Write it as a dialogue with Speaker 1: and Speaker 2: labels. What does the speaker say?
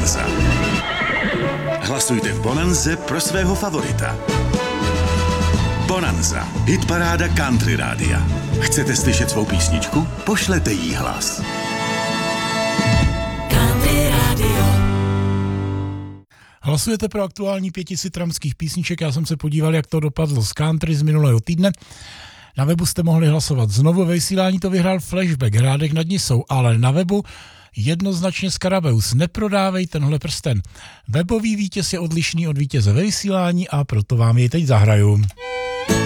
Speaker 1: Bonanza. Hlasujte v Bonanze pro svého favorita. Bonanza. Hitparáda Country Rádia. Chcete slyšet svou písničku? Pošlete jí hlas.
Speaker 2: Country Radio.
Speaker 3: Hlasujete pro aktuální 500 tramských písniček. Já jsem se podíval, jak to dopadlo z country z minulého týdne. Na webu jste mohli hlasovat znovu, ve vysílání to vyhrál Flashback, Hrádek nad Nisou, ale na webu jednoznačně Skarabeus. Neprodávej tenhle prsten. Webový vítěz je odlišný od vítěze ve vysílání a proto vám jej teď zahraju.